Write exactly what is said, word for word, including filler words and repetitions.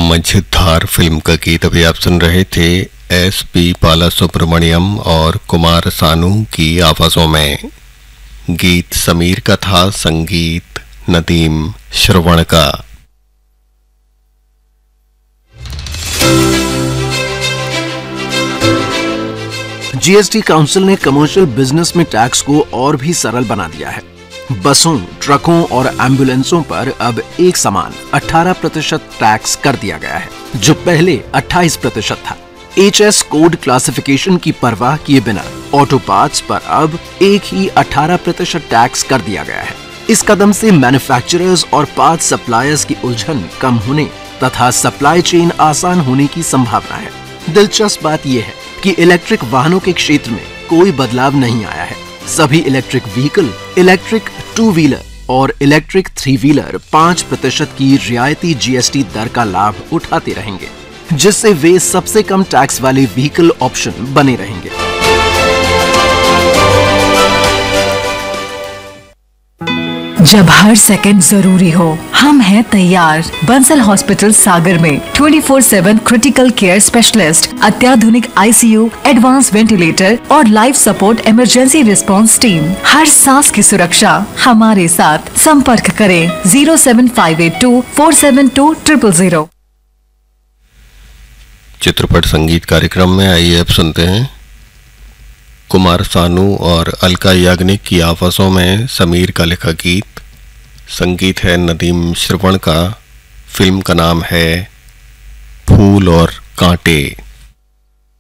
मझधार फिल्म का गीत अभी आप सुन रहे थे एस पी बाला सुब्रमण्यम और कुमार सानू की आवाजों में। गीत समीर का था, संगीत नदीम श्रवण का। जीएसटी काउंसिल ने कमर्शियल बिजनेस में टैक्स को और भी सरल बना दिया है। बसों, ट्रकों और एम्बुलेंसों पर अब एक समान अठारह प्रतिशत टैक्स कर दिया गया है, जो पहले अट्ठाईस प्रतिशत था। एचएस कोड क्लासिफिकेशन की परवाह किए बिना ऑटो पार्ट्स पर अब एक ही अठारह प्रतिशत टैक्स कर दिया गया है। इस कदम से मैन्युफैक्चरर्स और पार्ट्स सप्लायर्स की उलझन कम होने तथा सप्लाई चेन आसान होने की संभावना है। दिलचस्प बात यह है कि इलेक्ट्रिक वाहनों के क्षेत्र में कोई बदलाव नहीं आया है। सभी electric vehicle, electric two wheeler और इलेक्ट्रिक थ्री व्हीलर पाँच प्रतिशत की रियायती जीएसटी दर का लाभ उठाते रहेंगे, जिससे वे सबसे कम टैक्स वाले व्हीकल ऑप्शन बने रहेंगे। जब हर सेकंड जरूरी हो, हम हैं तैयार। बंसल हॉस्पिटल सागर में चौबीस सात क्रिटिकल केयर स्पेशलिस्ट, अत्याधुनिक आईसीयू, एडवांस वेंटिलेटर और life support emergency response team. हर सांस की सुरक्षा हमारे साथ। संपर्क करें zero seven five eight to four seven to triple zero. चित्रपट संगीत कार्यक्रम में आइए अब सुनते हैं कुमार सानू और अलका याग्निक की आवाजों में समीर का लिखा गीत। संगीत है नदीम श्रवण का। फिल्म का नाम है फूल और कांटे।